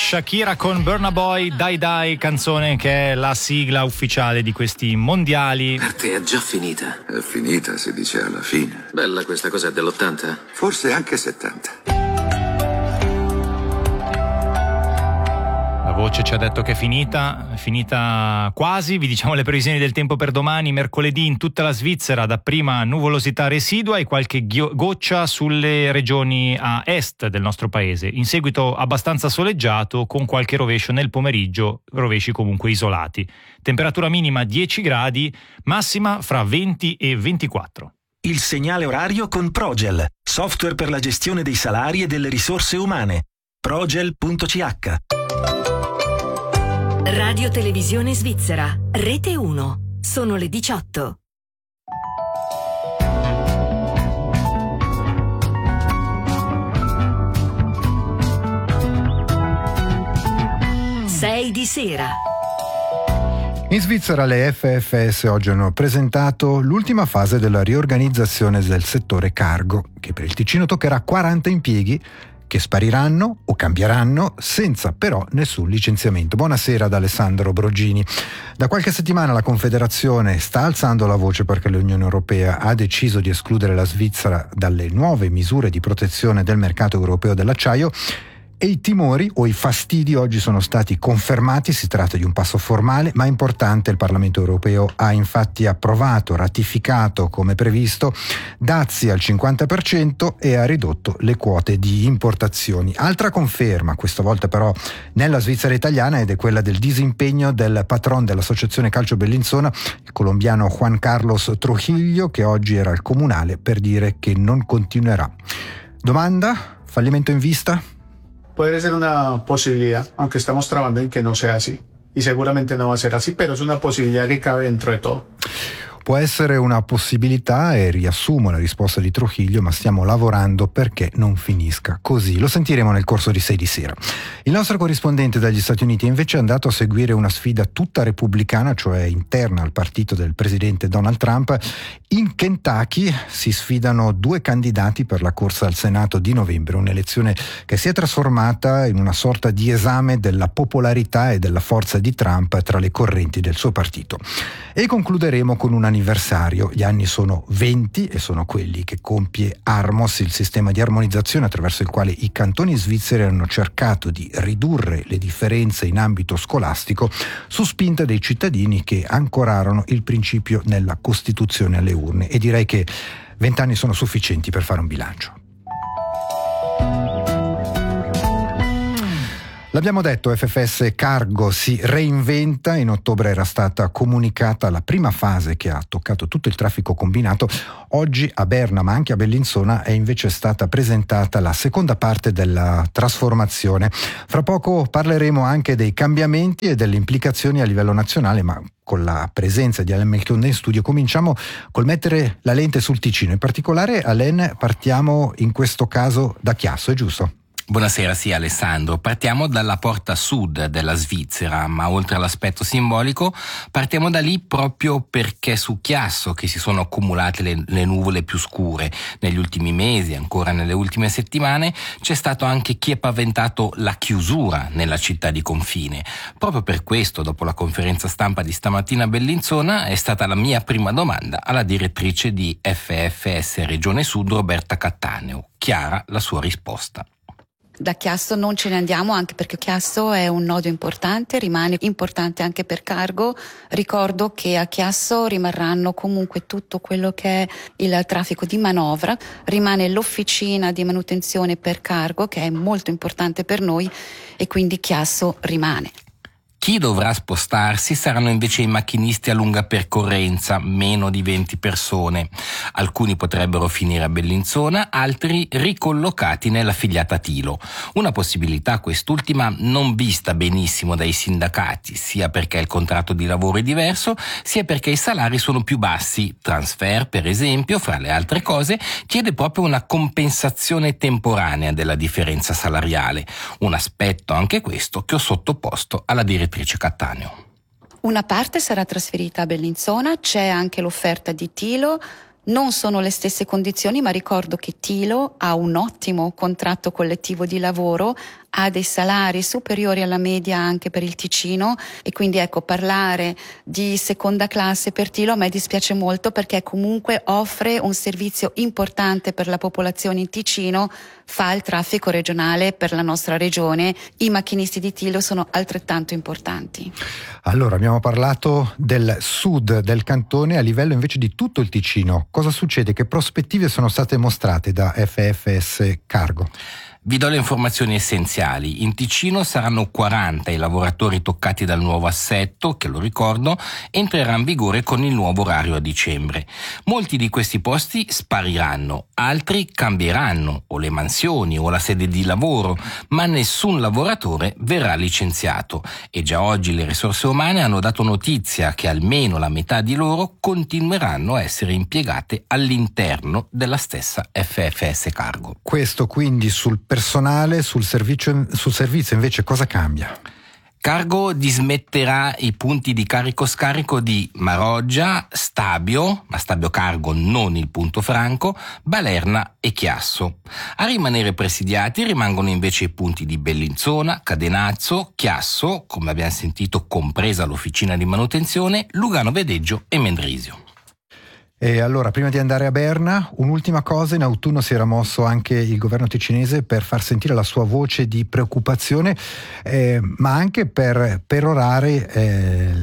Shakira con Burna Boy, Dai Dai, canzone che è la sigla ufficiale di questi mondiali. Per te è già finita. È finita, si dice alla fine. Bella questa cosa, è dell'80? Forse anche 70. La voce ci ha detto che è finita quasi. Vi diciamo le previsioni del tempo per domani. Mercoledì in tutta la Svizzera dapprima nuvolosità residua e qualche goccia sulle regioni a est del nostro paese. In seguito abbastanza soleggiato con qualche rovescio nel pomeriggio, rovesci comunque isolati. Temperatura minima 10 gradi, massima fra 20 e 24. Il segnale orario con Progel, software per la gestione dei salari e delle risorse umane. Progel.ch. Radio Televisione Svizzera, Rete 1. Sono le 18. Sei di sera. In Svizzera le FFS oggi hanno presentato l'ultima fase della riorganizzazione del settore cargo, che per il Ticino toccherà 40 impieghi che spariranno o cambieranno senza però nessun licenziamento. Buonasera ad Alessandro Brogini. Da qualche settimana la Confederazione sta alzando la voce perché l'Unione Europea ha deciso di escludere la Svizzera dalle nuove misure di protezione del mercato europeo dell'acciaio. E i timori o i fastidi oggi sono stati confermati. Si tratta di un passo formale ma importante. Il Parlamento europeo ha infatti approvato, ratificato come previsto dazi al 50% e ha ridotto le quote di importazioni. Altra conferma, questa volta però nella Svizzera italiana, ed è quella del disimpegno del patron dell'Associazione Calcio Bellinzona, il colombiano Juan Carlos Trujillo, che oggi era al comunale per dire che non continuerà. Domanda? Fallimento in vista? Puede ser una posibilidad, aunque estamos trabajando en que no sea así. Y seguramente no va a ser así, pero es una posibilidad que cabe dentro de todo. Può essere una possibilità e riassumo la risposta di Trujillo, ma stiamo lavorando perché non finisca così. Lo sentiremo nel corso di 6 di sera. Il nostro corrispondente dagli Stati Uniti è invece andato a seguire una sfida tutta repubblicana, cioè interna al partito del presidente Donald Trump. In Kentucky si sfidano 2 candidati per la corsa al Senato di novembre, un'elezione che si è trasformata in una sorta di esame della popolarità e della forza di Trump tra le correnti del suo partito. E concluderemo con un anniversario. Gli anni sono 20 e sono quelli che compie Armos, il sistema di armonizzazione attraverso il quale i cantoni svizzeri hanno cercato di ridurre le differenze in ambito scolastico su spinta dei cittadini che ancorarono il principio nella Costituzione alle urne. E direi che 20 anni sono sufficienti per fare un bilancio. L'abbiamo detto, FFS Cargo si reinventa. In ottobre era stata comunicata la prima fase che ha toccato tutto il traffico combinato. Oggi a Berna, ma anche a Bellinzona, è invece stata presentata la seconda parte della trasformazione. Fra poco parleremo anche dei cambiamenti e delle implicazioni a livello nazionale, ma con la presenza di Alain Melchionnais in studio cominciamo col mettere la lente sul Ticino. In particolare, Alain, partiamo in questo caso da Chiasso, è giusto? Buonasera, sì Alessandro. Partiamo dalla porta sud della Svizzera, ma oltre all'aspetto simbolico partiamo da lì proprio perché su Chiasso che si sono accumulate le nuvole più scure. Negli ultimi mesi, ancora nelle ultime settimane, c'è stato anche chi ha paventato la chiusura nella città di confine. Proprio per questo, dopo la conferenza stampa di stamattina a Bellinzona, è stata la mia prima domanda alla direttrice di FFS Regione Sud, Roberta Cattaneo. Chiara la sua risposta. Da Chiasso non ce ne andiamo, anche perché Chiasso è un nodo importante, rimane importante anche per Cargo. Ricordo che a Chiasso rimarranno comunque tutto quello che è il traffico di manovra, rimane l'officina di manutenzione per Cargo che è molto importante per noi e quindi Chiasso rimane. Chi dovrà spostarsi saranno invece i macchinisti a lunga percorrenza, meno di 20 persone. Alcuni potrebbero finire a Bellinzona, altri ricollocati nella filiata Tilo. Una possibilità quest'ultima non vista benissimo dai sindacati, sia perché il contratto di lavoro è diverso, sia perché i salari sono più bassi. Transfer, per esempio, fra le altre cose, chiede proprio una compensazione temporanea della differenza salariale. Un aspetto anche questo che ho sottoposto alla direttrice Cattaneo. Una parte sarà trasferita a Bellinzona, c'è anche l'offerta di Tilo, Non sono le stesse condizioni, ma ricordo che Tilo ha un ottimo contratto collettivo di lavoro, ha dei salari superiori alla media anche per il Ticino, e quindi parlare di seconda classe per Tilo a me dispiace molto, perché comunque offre un servizio importante per la popolazione in Ticino, fa il traffico regionale per la nostra regione. I macchinisti di Tilo sono altrettanto importanti. Allora, abbiamo parlato del sud del cantone, a livello invece di tutto il Ticino. Cosa succede? Che prospettive sono state mostrate da FFS Cargo? Vi do le informazioni essenziali. In Ticino saranno 40 i lavoratori toccati dal nuovo assetto, che lo ricordo, entrerà in vigore con il nuovo orario a dicembre. Molti di questi posti spariranno, altri cambieranno, o le mansioni o la sede di lavoro, ma nessun lavoratore verrà licenziato. E già oggi le risorse umane hanno dato notizia che almeno la metà di loro continueranno a essere impiegate all'interno della stessa FFS Cargo. Questo quindi sul personale, sul servizio invece cosa cambia? Cargo dismetterà i punti di carico-scarico di Maroggia, Stabio, ma Stabio Cargo non il punto franco, Balerna e Chiasso. A rimanere presidiati rimangono invece i punti di Bellinzona, Cadenazzo, Chiasso, come abbiamo sentito compresa l'officina di manutenzione, Lugano Vedeggio e Mendrisio. E allora, prima di andare a Berna, un'ultima cosa: in autunno si era mosso anche il governo ticinese per far sentire la sua voce di preoccupazione, ma anche per perorare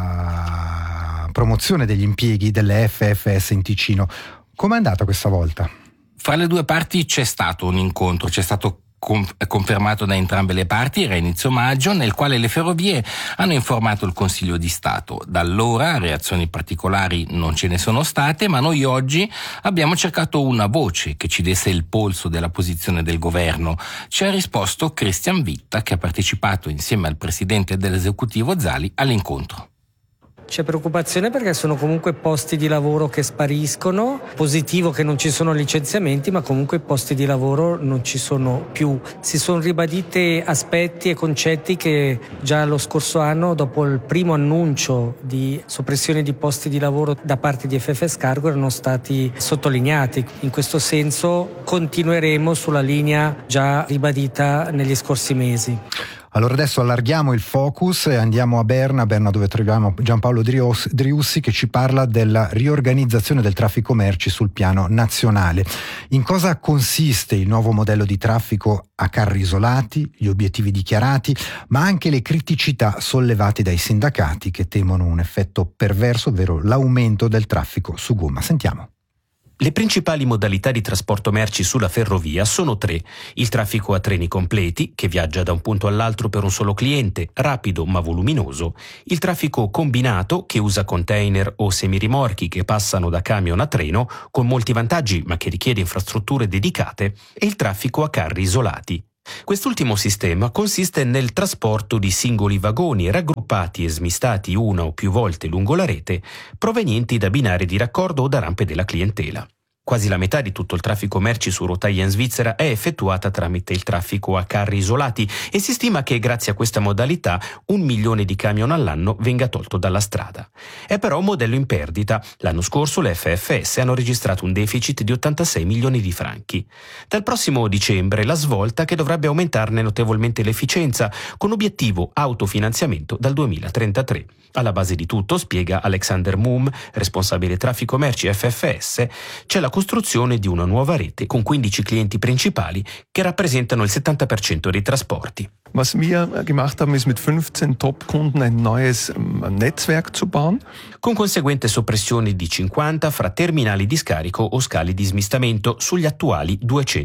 la promozione degli impieghi delle FFS in Ticino. Com'è andata questa volta? Fra le due parti c'è stato un incontro, c'è stato confermato da entrambe le parti, era inizio maggio, nel quale le ferrovie hanno informato il Consiglio di Stato. Da allora reazioni particolari non ce ne sono state, ma noi oggi abbiamo cercato una voce che ci desse il polso della posizione del governo. Ci ha risposto Christian Witta, che ha partecipato insieme al presidente dell'esecutivo Zali all'incontro. C'è preoccupazione perché sono comunque posti di lavoro che spariscono. Positivo che non ci sono licenziamenti, ma comunque i posti di lavoro non ci sono più. Si sono ribaditi aspetti e concetti che già lo scorso anno, dopo il primo annuncio di soppressione di posti di lavoro da parte di FFS Cargo, erano stati sottolineati. In questo senso continueremo sulla linea già ribadita negli scorsi mesi. Allora adesso allarghiamo il focus e andiamo a Berna, dove troviamo Giampaolo Driussi, che ci parla della riorganizzazione del traffico merci sul piano nazionale. In cosa consiste il nuovo modello di traffico a carri isolati, gli obiettivi dichiarati, ma anche le criticità sollevate dai sindacati che temono un effetto perverso, ovvero l'aumento del traffico su gomma. Sentiamo. Le principali modalità di trasporto merci sulla ferrovia sono 3. Il traffico a treni completi, che viaggia da un punto all'altro per un solo cliente, rapido ma voluminoso. Il traffico combinato, che usa container o semirimorchi che passano da camion a treno, con molti vantaggi ma che richiede infrastrutture dedicate. E il traffico a carri isolati. Quest'ultimo sistema consiste nel trasporto di singoli vagoni raggruppati e smistati una o più volte lungo la rete, provenienti da binari di raccordo o da rampe della clientela. Quasi la metà di tutto il traffico merci su rotaia in Svizzera è effettuata tramite il traffico a carri isolati e si stima che grazie a questa modalità 1 milione di camion all'anno venga tolto dalla strada. È però un modello in perdita. L'anno scorso le FFS hanno registrato un deficit di 86 milioni di franchi. Dal prossimo dicembre la svolta che dovrebbe aumentarne notevolmente l'efficienza, con obiettivo autofinanziamento dal 2033. Alla base di tutto, spiega Alexander Mumm, responsabile traffico merci FFS, c'è la costruzione di una nuova rete con 15 clienti principali che rappresentano il 70% dei trasporti. Was wir gemacht haben, ist mit 15 Top-Kunden ein neues Netzwerk zu bauen. Con conseguente soppressione di 50 fra terminali di scarico o scali di smistamento sugli attuali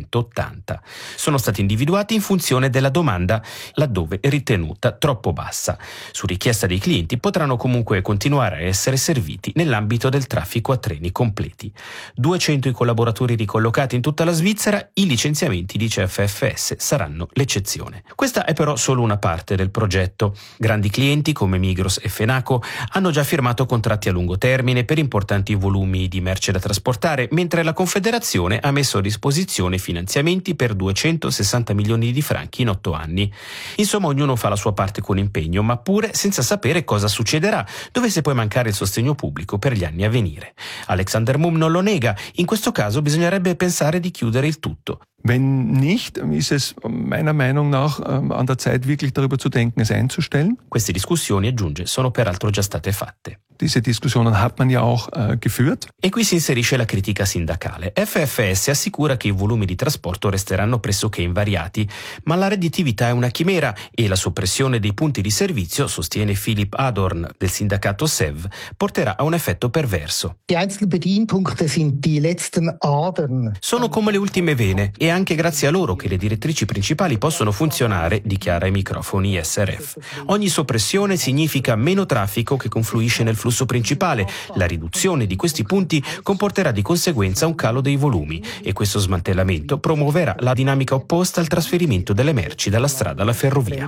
280. Sono stati individuati in funzione della domanda, laddove ritenuta troppo bassa. Su richiesta dei clienti potranno comunque continuare a essere serviti nell'ambito del traffico a treni completi. 200 momento i collaboratori ricollocati in tutta la Svizzera, i licenziamenti, dice FFS, saranno l'eccezione. Questa è però solo una parte del progetto. Grandi clienti come Migros e Fenaco hanno già firmato contratti a lungo termine per importanti volumi di merce da trasportare, mentre la Confederazione ha messo a disposizione finanziamenti per 260 milioni di franchi in 8 anni. Insomma, ognuno fa la sua parte con impegno, ma pure senza sapere cosa succederà, dovesse poi mancare il sostegno pubblico per gli anni a venire. Alexander Mumm non lo nega, in questo caso bisognerebbe pensare di chiudere il tutto. Wenn nicht, ist es meiner Meinung nach an der Zeit, wirklich darüber zu denken, es einzustellen. Queste discussioni, aggiunge, sono peraltro già state fatte. Diese Diskussionen hat man ja auch geführt. E qui si inserisce la critica sindacale. FFS assicura che i volumi di trasporto resteranno pressoché invariati, ma la redditività è una chimera e la soppressione dei punti di servizio, sostiene Philipp Adorn del sindacato SEV, porterà a un effetto perverso. Die einzelnen Bedienpunkte sind die letzten Adern. Sono come le ultime vene e anche grazie a loro che le direttrici principali possono funzionare, dichiara ai microfoni SRF. Ogni soppressione significa meno traffico che confluisce nel flusso principale. La riduzione di questi punti comporterà di conseguenza un calo dei volumi e questo smantellamento promuoverà la dinamica opposta al trasferimento delle merci dalla strada alla ferrovia.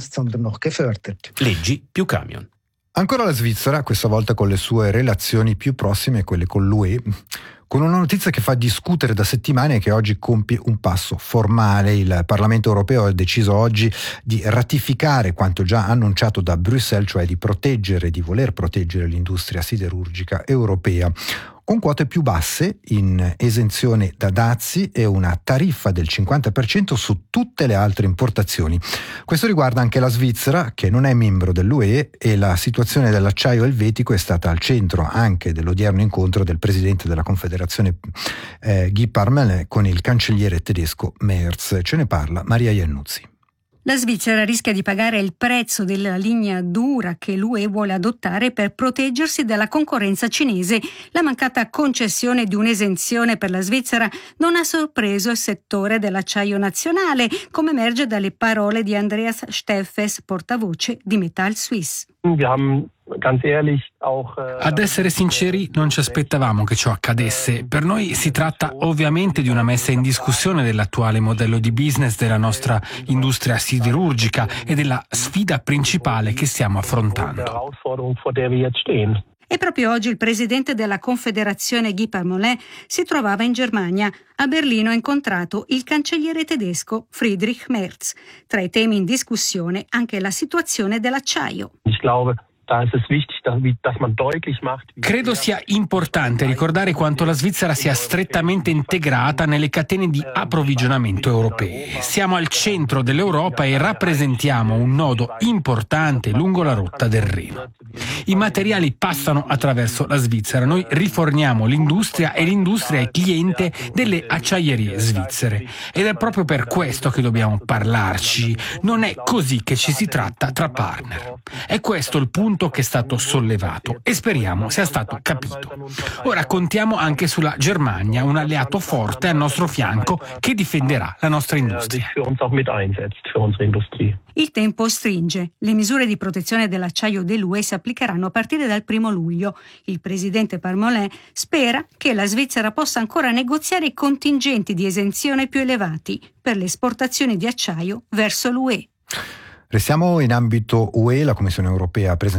Leggi più camion. Ancora la Svizzera, questa volta con le sue relazioni più prossime, quelle con l'UE, con una notizia che fa discutere da settimane e che oggi compie un passo formale. Il Parlamento europeo ha deciso oggi di ratificare quanto già annunciato da Bruxelles, cioè di voler proteggere l'industria siderurgica europea, con quote più basse in esenzione da dazi e una tariffa del 50% su tutte le altre importazioni. Questo riguarda anche la Svizzera, che non è membro dell'UE, e la situazione dell'acciaio elvetico è stata al centro anche dell'odierno incontro del presidente della Confederazione Guy Parmelin con il cancelliere tedesco Merz. Ce ne parla Maria Iannuzzi. La Svizzera rischia di pagare il prezzo della linea dura che l'UE vuole adottare per proteggersi dalla concorrenza cinese. La mancata concessione di un'esenzione per la Svizzera non ha sorpreso il settore dell'acciaio nazionale, come emerge dalle parole di Andreas Steffes, portavoce di Metall Suisse. Ad essere sinceri, non ci aspettavamo che ciò accadesse. Per noi si tratta ovviamente di una messa in discussione dell'attuale modello di business della nostra industria siderurgica e della sfida principale che stiamo affrontando. E proprio oggi il presidente della Confederazione Guy Parmelin si trovava in Germania. A Berlino ha incontrato il cancelliere tedesco Friedrich Merz. Tra i temi in discussione anche la situazione dell'acciaio. Credo sia importante ricordare quanto la Svizzera sia strettamente integrata nelle catene di approvvigionamento europee. Siamo al centro dell'Europa e rappresentiamo un nodo importante lungo la rotta del Reno. I materiali passano attraverso la Svizzera, noi riforniamo l'industria e l'industria è cliente delle acciaierie svizzere. Ed è proprio per questo che dobbiamo parlarci. Non è così che ci si tratta tra partner. È questo il punto che è stato sollevato e speriamo sia stato capito. Ora contiamo anche sulla Germania, un alleato forte al nostro fianco che difenderà la nostra industria. Il tempo stringe. Le misure di protezione dell'acciaio dell'UE si applicheranno a partire dal 1 luglio. Il presidente Parmelin spera che la Svizzera possa ancora negoziare i contingenti di esenzione più elevati per le esportazioni di acciaio verso l'UE. Restiamo in ambito UE. La Commissione europea ha presentato